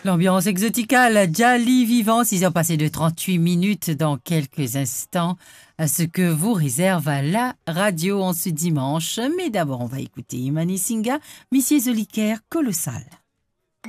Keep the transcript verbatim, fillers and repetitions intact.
L'ambiance exoticale, Jali vivant, six heures passées de trente-huit minutes dans quelques instants, à ce que vous réserve la radio en ce dimanche. Mais d'abord, on va écouter Imani Singa, Monsieur Zoliker, Colossal.